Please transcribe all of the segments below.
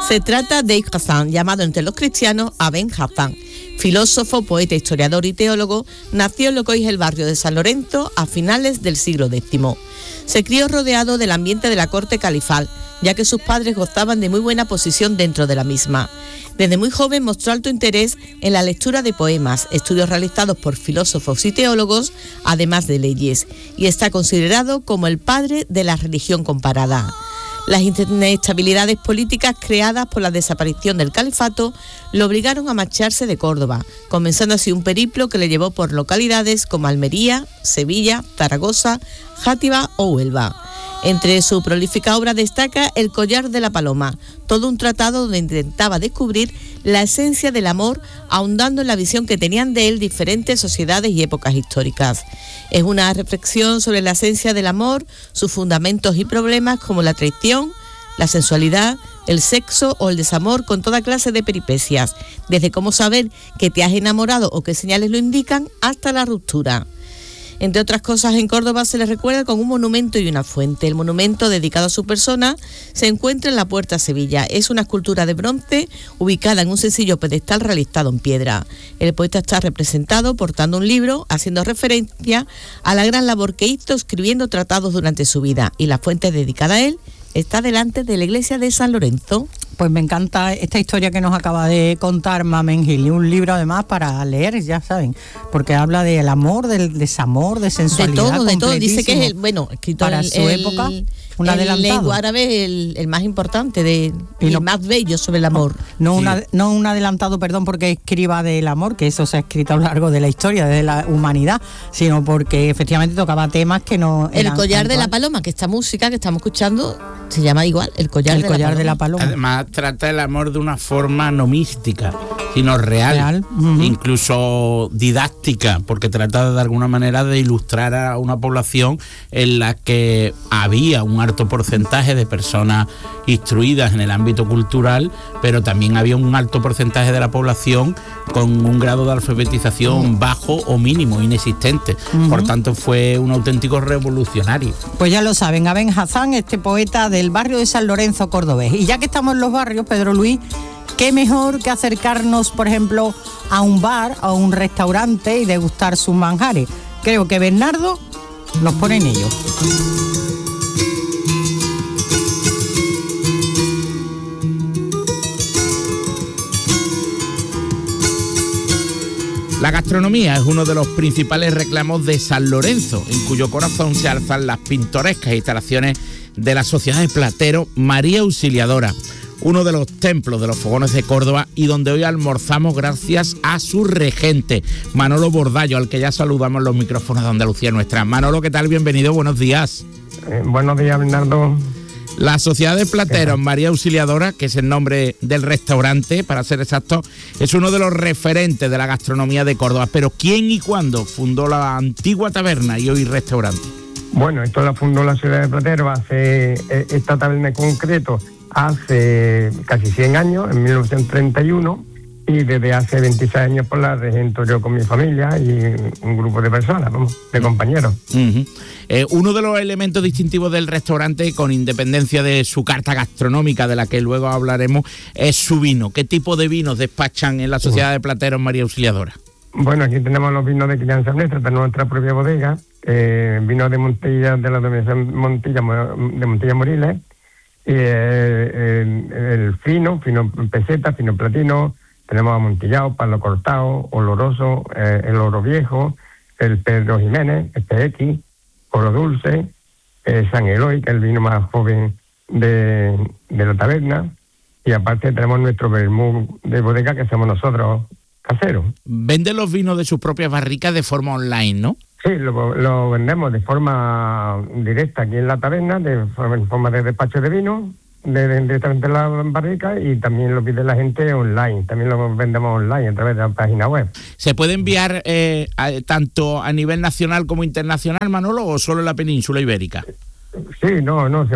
Se trata de Ibn Hazm, llamado entre los cristianos Aben Hazm. Filósofo, poeta, historiador y teólogo, nació en lo que hoy es el barrio de San Lorenzo a finales del siglo X. Se crió rodeado del ambiente de la corte califal, ya que sus padres gozaban de muy buena posición dentro de la misma. Desde muy joven mostró alto interés en la lectura de poemas, estudios realizados por filósofos y teólogos, además de leyes, y está considerado como el padre de la religión comparada. Las inestabilidades políticas creadas por la desaparición del califato lo obligaron a marcharse de Córdoba, comenzando así un periplo que le llevó por localidades como Almería, Sevilla, Zaragoza, Játiva o Huelva. Entre su prolífica obra destaca El collar de la paloma, todo un tratado donde intentaba descubrir la esencia del amor, ahondando en la visión que tenían de él diferentes sociedades y épocas históricas. Es una reflexión sobre la esencia del amor, sus fundamentos y problemas como la traición, la sensualidad, el sexo o el desamor, con toda clase de peripecias, desde cómo saber que te has enamorado o qué señales lo indican hasta la ruptura. Entre otras cosas, en Córdoba se le recuerda con un monumento y una fuente. El monumento, dedicado a su persona, se encuentra en la Puerta a Sevilla. Es una escultura de bronce ubicada en un sencillo pedestal realizado en piedra. El poeta está representado portando un libro, haciendo referencia a la gran labor que hizo escribiendo tratados durante su vida, y la fuente dedicada a él está delante de la iglesia de San Lorenzo. Pues me encanta esta historia que nos acaba de contar Mamen Gil, y un libro además para leer, ya saben, porque habla del amor, del desamor, de sensualidad. De todo. Dice que es escritor para su época, un adelantado. En lengua árabe el más importante y el más bello sobre el amor. No un adelantado, perdón, porque escriba del amor, que eso se ha escrito a lo largo de la historia, de la humanidad, sino porque efectivamente tocaba temas que no eran. El collar de la paloma, que esta música que estamos escuchando se llama igual, el collar de la paloma. Además trata el amor de una forma no mística, sino real. Uh-huh. Incluso didáctica, porque trata de alguna manera de ilustrar a una población en la que había un alto porcentaje de personas instruidas en el ámbito cultural, pero también había un alto porcentaje de la población con un grado de alfabetización bajo o mínimo, inexistente. Uh-huh. Por tanto, fue un auténtico revolucionario. Pues ya lo saben, Aben Hazm, este poeta del barrio de San Lorenzo cordobés. Y ya que estamos en los barrios, Pedro Luis, qué mejor que acercarnos, por ejemplo, a un bar, a un restaurante y degustar sus manjares. Creo que Bernardo nos pone en ello. La gastronomía es uno de los principales reclamos de San Lorenzo, en cuyo corazón se alzan las pintorescas instalaciones de la Sociedad de Plateros María Auxiliadora, uno de los templos de los fogones de Córdoba, y donde hoy almorzamos gracias a su regente, Manolo Bordallo, al que ya saludamos en los micrófonos de Andalucía Nuestra. Manolo, ¿qué tal? Bienvenido, buenos días. Buenos días, Bernardo. La Sociedad de Plateros María Auxiliadora, que es el nombre del restaurante, para ser exacto, es uno de los referentes de la gastronomía de Córdoba. Pero ¿quién y cuándo fundó la antigua taberna y hoy restaurante? Bueno, esto la fundó la Sociedad de Plateros, esta taberna en concreto, hace casi 100 años, en 1931, y desde hace 26 años pues la regento yo con mi familia y un grupo de personas, de compañeros. Uh-huh. Uno de los elementos distintivos del restaurante, con independencia de su carta gastronómica, de la que luego hablaremos, es su vino. ¿Qué tipo de vinos despachan en la Sociedad de Plateros María Auxiliadora? Bueno, aquí tenemos los vinos de crianza nuestra, de nuestra propia bodega, vinos de Montilla, de la denominación Montilla, de Montilla Moriles, y el fino peseta, fino platino. Tenemos amontillado, palo cortado, oloroso, el oro viejo, el Pedro Jiménez, el PX, oro dulce, San Eloy, que es el vino más joven de la taberna, y aparte tenemos nuestro vermú de bodega que hacemos nosotros caseros. ¿Venden los vinos de sus propias barricas de forma online, no? Sí, lo vendemos de forma directa aquí en la taberna, en forma de despacho de vino, directamente en la barrica, y también lo pide la gente online, también lo vendemos online a través de la página web. ¿Se puede enviar tanto a nivel nacional como internacional, Manolo, o solo en la península ibérica? Sí, se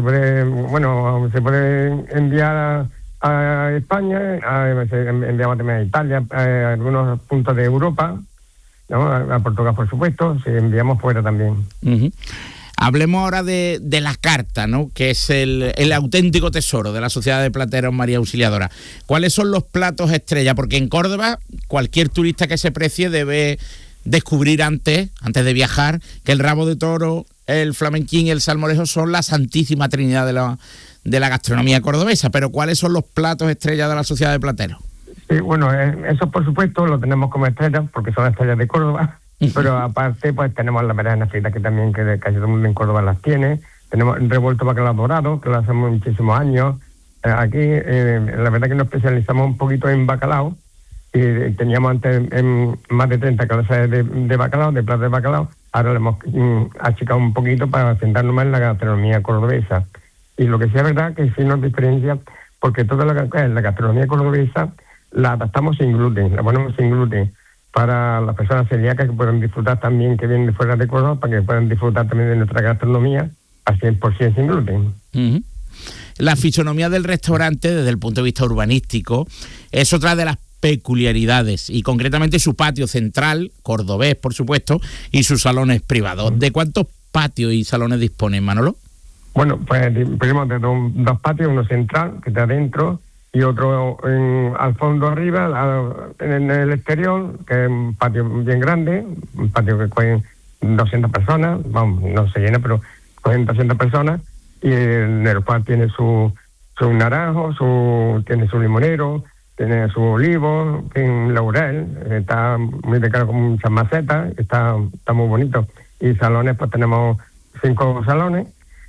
puede enviar a España, enviamos también a Italia, a algunos puntos de Europa, ¿no? A Portugal, por supuesto, si enviamos fuera también. Uh-huh. Hablemos ahora de la carta, ¿no? Que es el auténtico tesoro de la Sociedad de Plateros María Auxiliadora. ¿Cuáles son los platos estrella? Porque en Córdoba cualquier turista que se precie debe descubrir antes de viajar, que el rabo de toro, el flamenquín y el salmorejo son la santísima trinidad de la gastronomía cordobesa. Pero ¿cuáles son los platos estrella de la Sociedad de Plateros? Sí, bueno, eso por supuesto lo tenemos como estrellas, porque son estrellas de Córdoba. Pero aparte, pues tenemos las berenjenas fritas, que también que casi todo el mundo en Córdoba las tiene. Tenemos revuelto bacalao dorado, que lo hacemos muchísimos años. Aquí, la verdad que nos especializamos un poquito en bacalao. Y teníamos antes más de 30 clases de bacalao, de platos de bacalao. Ahora le hemos achicado un poquito para centrarnos más en la gastronomía cordobesa. Y lo que sí es verdad que sí nos diferencia, porque toda la gastronomía cordobesa la adaptamos sin gluten, la ponemos sin gluten, para las personas celíacas que puedan disfrutar también, que vienen de fuera de Córdoba, para que puedan disfrutar también de nuestra gastronomía al 100% sin gluten. Uh-huh. La fisonomía del restaurante, desde el punto de vista urbanístico, es otra de las peculiaridades, y concretamente su patio central, cordobés por supuesto, y sus salones privados. ¿De cuántos patios y salones disponen, Manolo? Bueno, pues disponemos de dos patios, uno central, que está adentro, y otro al fondo arriba, en el exterior, que es un patio bien grande, un patio que cogen 200 personas, vamos, no se llena, pero cogen 200 personas, y en el cual tiene su naranjo, tiene su limonero, tiene su olivo, tiene un laurel, está muy decorado con muchas macetas, está muy bonito. Y salones, pues tenemos 5 salones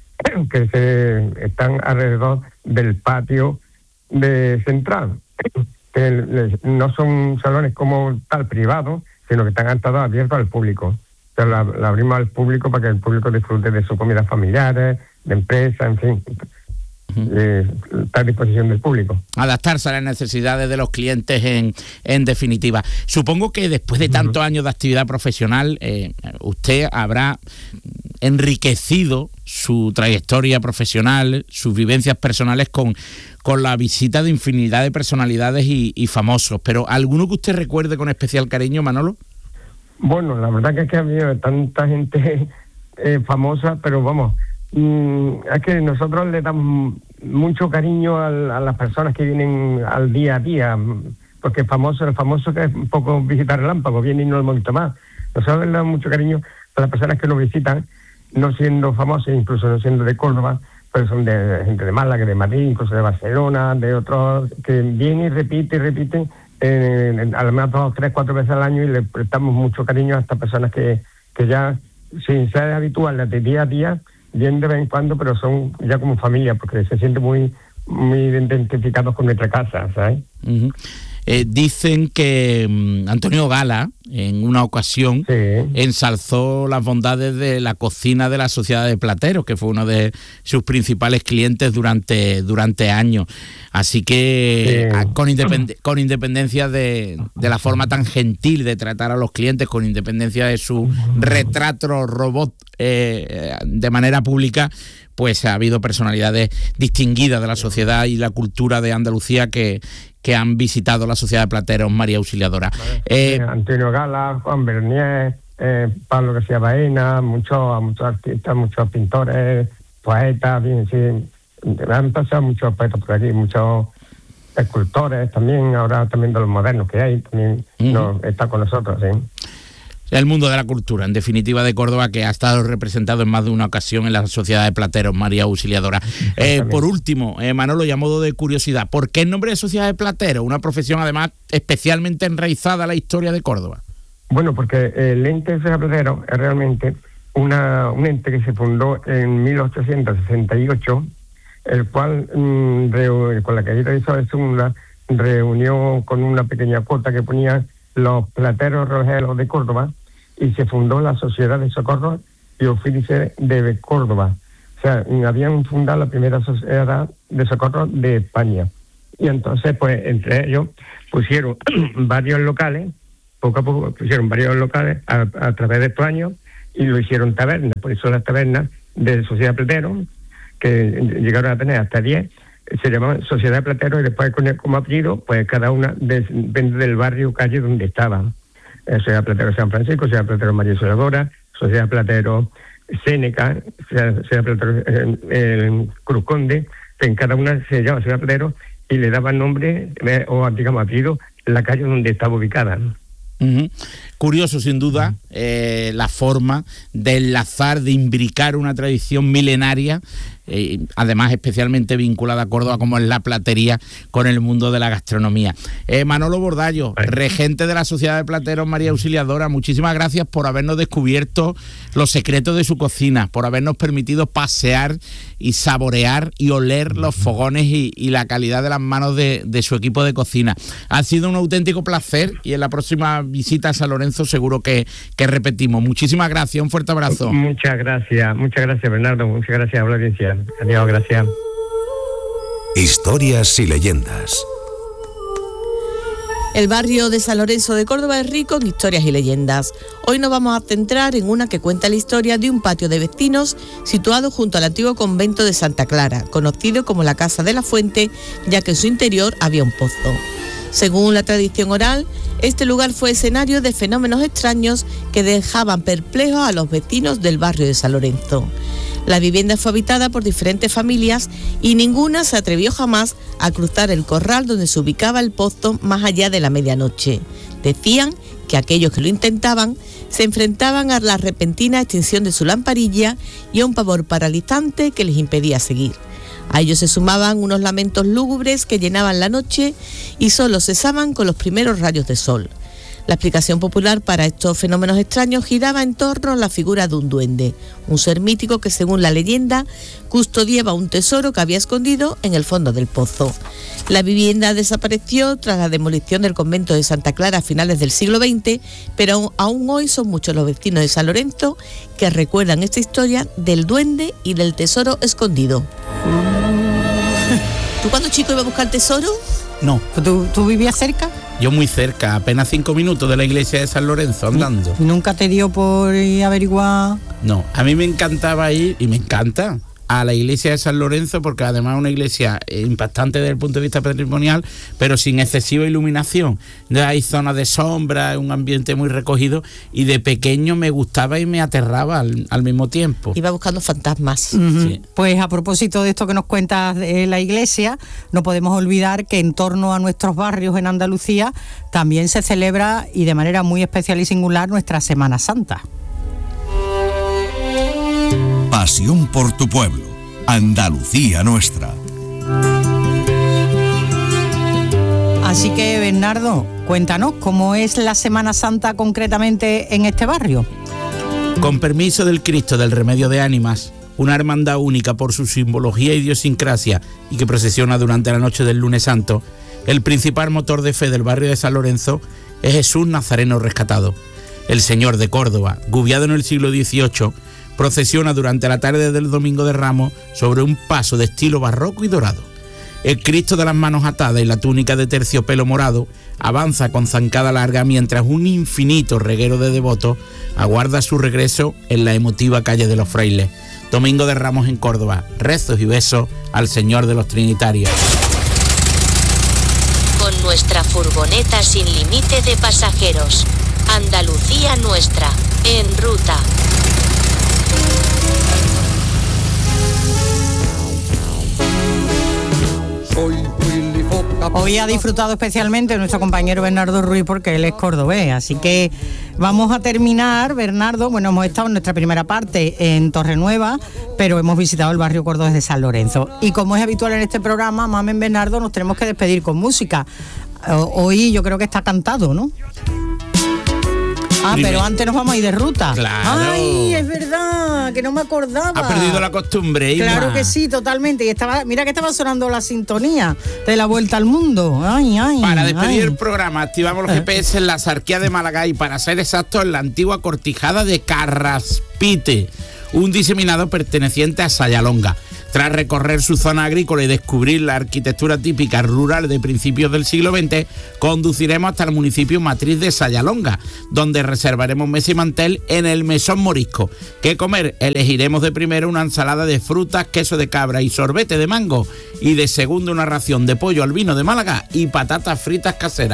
que están alrededor del patio de central, que no son salones como tal privados, sino que están todos abiertos al público. O sea, la abrimos al público para que el público disfrute de sus comidas familiares, de empresa, en fin. Está a disposición del público. Adaptarse a las necesidades de los clientes en definitiva. Supongo que después de tantos años de actividad profesional, usted habrá enriquecido su trayectoria profesional, sus vivencias personales con la visita de infinidad de personalidades y famosos. Pero ¿alguno que usted recuerde con especial cariño, Manolo? Bueno, la verdad que es que ha habido tanta gente famosa, pero vamos, es que nosotros le damos mucho cariño a las personas que vienen al día a día, porque el famoso que es un poco visitar relámpago, viene y no lo hemos visto más. Nosotros le damos mucho cariño a las personas que nos visitan, no siendo famosos, incluso no siendo de Córdoba, pero son de gente de Málaga, de Madrid, incluso de Barcelona, de otros, que vienen y repiten, al menos 2, 3, 4 veces al año, y le prestamos mucho cariño a estas personas que ya, sin ser habituales de día a día, bien de vez en cuando, pero son ya como familia, porque se sienten muy identificados con nuestra casa, ¿sabes? Uh-huh. Dicen que Antonio Gala, en una ocasión, ensalzó las bondades de la cocina de la Sociedad de Plateros, que fue uno de sus principales clientes durante años. Así que, con independencia de la forma tan gentil de tratar a los clientes, con independencia de su retrato robot de manera pública, pues ha habido personalidades distinguidas de la sociedad y la cultura de Andalucía que han visitado la Sociedad de Plateros María Auxiliadora. Antonio Gala, Juan Bernier, Pablo García Baena, muchos artistas, muchos pintores, poetas, bien, sí, han pasado muchos poetas por aquí, muchos escultores también, ahora también de los modernos que hay, también está con nosotros, sí. El mundo de la cultura, en definitiva, de Córdoba, que ha estado representado en más de una ocasión en la Sociedad de Plateros María Auxiliadora. Por último, Manolo, y a modo de curiosidad, ¿por qué el nombre de Sociedad de Plateros? Una profesión, además, especialmente enraizada a la historia de Córdoba. Bueno, porque el ente de Sociedad de Plateros es realmente un ente que se fundó en 1868, el cual, con la caída de Isabel II, reunió con una pequeña cuota que ponía los plateros rojeros de Córdoba, y se fundó la Sociedad de Socorro y Oficio de Córdoba. O sea, habían fundado la primera sociedad de socorro de España. Y entonces, pues, entre ellos pusieron varios locales, poco a poco pusieron varios locales a través de estos años, y lo hicieron tabernas. Por eso las tabernas de Sociedad de Plateros, que llegaron a tener hasta 10, se llamaban Sociedad de Plateros, y después como apellido, pues cada una depende del barrio, calle donde estaban. Sociedad de Plateros San Francisco, Sociedad de Plateros María Auxiliadora, Sociedad de Plateros Séneca, Ciudad Platero, Cruz Conde, que en cada una se llama Ciudad Platero y le daba nombre o digamos apellido la calle donde estaba ubicada, ¿no? Uh-huh. Curioso, sin duda, la forma de enlazar, de imbricar una tradición milenaria, además especialmente vinculada a Córdoba, como es la platería, con el mundo de la gastronomía. Manolo Bordallo, regente de la Sociedad de Plateros María Auxiliadora, muchísimas gracias por habernos descubierto los secretos de su cocina, por habernos permitido pasear y saborear y oler los fogones y la calidad de las manos de su equipo de cocina. Ha sido un auténtico placer y en la próxima visita a San Lorenzo seguro que repetimos. Muchísimas gracias, un fuerte abrazo. Muchas gracias Bernardo, muchas gracias a la audiencia. Adiós, gracias. Historias y leyendas. El barrio de San Lorenzo de Córdoba es rico en historias y leyendas. Hoy nos vamos a centrar en una que cuenta la historia de un patio de vecinos situado junto al antiguo convento de Santa Clara, conocido como la Casa de la Fuente, ya que en su interior había un pozo. Según la tradición oral, este lugar fue escenario de fenómenos extraños que dejaban perplejos a los vecinos del barrio de San Lorenzo. La vivienda fue habitada por diferentes familias y ninguna se atrevió jamás a cruzar el corral donde se ubicaba el pozo más allá de la medianoche. Decían que aquellos que lo intentaban se enfrentaban a la repentina extinción de su lamparilla y a un pavor paralizante que les impedía seguir. A ellos se sumaban unos lamentos lúgubres que llenaban la noche y solo cesaban con los primeros rayos de sol. La explicación popular para estos fenómenos extraños giraba en torno a la figura de un duende, un ser mítico que, según la leyenda, custodiaba un tesoro que había escondido en el fondo del pozo. La vivienda desapareció tras la demolición del convento de Santa Clara a finales del siglo XX, pero aún hoy son muchos los vecinos de San Lorenzo que recuerdan esta historia del duende y del tesoro escondido. ¿Tú cuando chico ibas a buscar tesoro? No. ¿Tú vivías cerca? Yo muy cerca, apenas 5 minutos de la iglesia de San Lorenzo, andando. ¿Nunca te dio por averiguar? No, a mí me encantaba ir, y me encanta, a la iglesia de San Lorenzo, porque además es una iglesia impactante desde el punto de vista patrimonial, pero sin excesiva iluminación. Hay zonas de sombra, un ambiente muy recogido, y de pequeño me gustaba y me aterraba al mismo tiempo. Iba buscando fantasmas. Uh-huh. Sí. Pues a propósito de esto que nos cuentas de la iglesia, no podemos olvidar que en torno a nuestros barrios en Andalucía también se celebra, y de manera muy especial y singular, nuestra Semana Santa. Pasión por tu pueblo, Andalucía nuestra. Así que, Bernardo, cuéntanos, ¿cómo es la Semana Santa concretamente en este barrio? Con permiso del Cristo del Remedio de Ánimas, una hermandad única por su simbología e idiosincrasia y que procesiona durante la noche del Lunes Santo, el principal motor de fe del barrio de San Lorenzo es Jesús Nazareno rescatado. El Señor de Córdoba, gubiado en el siglo XVIII, procesiona durante la tarde del Domingo de Ramos sobre un paso de estilo barroco y dorado. El Cristo de las manos atadas y la túnica de terciopelo morado avanza con zancada larga mientras un infinito reguero de devotos aguarda su regreso en la emotiva calle de los Frailes. Domingo de Ramos en Córdoba, rezos y besos al Señor de los Trinitarios. Con nuestra furgoneta sin límite de pasajeros, Andalucía nuestra, en ruta. Hoy ha disfrutado especialmente nuestro compañero Bernardo Ruiz porque él es cordobés, así que vamos a terminar, Bernardo. Bueno, hemos estado en nuestra primera parte en Torrenueva, pero hemos visitado el barrio cordobés de San Lorenzo. Y como es habitual en este programa, Mamen, Bernardo, nos tenemos que despedir con música. Hoy yo creo que está cantado, ¿no? Pero antes nos vamos a ir de ruta. Claro. Ay, es verdad, que no me acordaba. Ha perdido la costumbre, Isma. Claro que sí, totalmente. Y mira que estaba sonando la sintonía de la Vuelta al Mundo. Para despedir el programa, activamos los GPS en la Sarquía de Málaga y, para ser exactos, en la antigua cortijada de Carraspite, un diseminado perteneciente a Sayalonga. Tras recorrer su zona agrícola y descubrir la arquitectura típica rural de principios del siglo XX, conduciremos hasta el municipio matriz de Sayalonga, donde reservaremos mesa y mantel en el Mesón Morisco. ¿Qué comer? Elegiremos de primero una ensalada de frutas, queso de cabra y sorbete de mango, y de segundo una ración de pollo al vino de Málaga y patatas fritas caseras.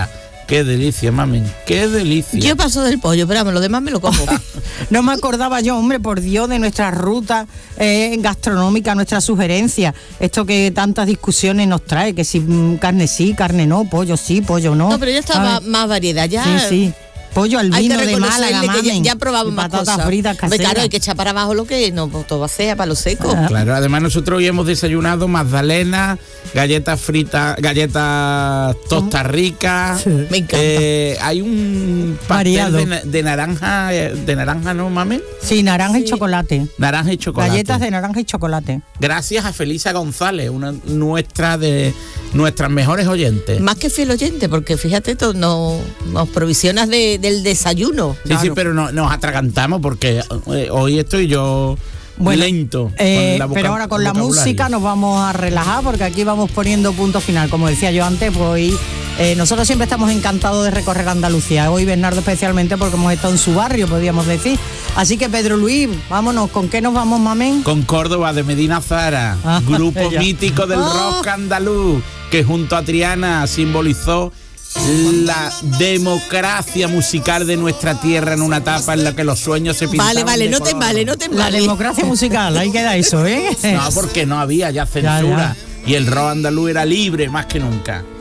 Qué delicia, mamen, qué delicia. Yo paso del pollo, pero vamos, lo demás me lo como. No me acordaba yo, hombre, por Dios, de nuestra ruta gastronómica, nuestra sugerencia. Esto que tantas discusiones nos trae, que si carne sí, carne no, pollo sí, pollo no. No, pero ya está más variedad, ya. Sí, sí. Pollo al vino de Málaga, mamen. Ya probamos más patatas cosas. fritas caseras. Claro, hay que echar para abajo lo que no todo sea para lo seco. Claro, además nosotros hoy hemos desayunado magdalenas, galletas fritas, galletas tostas ricas. Sí. Me encanta. Hay un Variado. pastel de naranja, ¿no, mamen? Sí, naranja y chocolate. Naranja y chocolate. Galletas de naranja y chocolate. Gracias a Felisa González, una de nuestras mejores oyentes. Más que fiel oyente, porque fíjate, nos provisionas del desayuno. Sí, sí, pero nos atragantamos porque hoy estoy yo lento. Pero ahora con la música nos vamos a relajar porque aquí vamos poniendo punto final. Como decía yo antes, pues hoy nosotros siempre estamos encantados de recorrer Andalucía. Hoy Bernardo especialmente porque hemos estado en su barrio, podríamos decir. Así que Pedro Luis, vámonos. ¿Con qué nos vamos, mamen? Con Córdoba de Medina Zara, grupo mítico del rock andaluz, que junto a Triana simbolizó la democracia musical de nuestra tierra en una etapa en la que los sueños se pintaban. Vale, de no te color. vale, no te La vale. democracia musical, ahí queda eso, ¿eh? No, porque no había ya censura. Ya. Y el rock andaluz era libre más que nunca.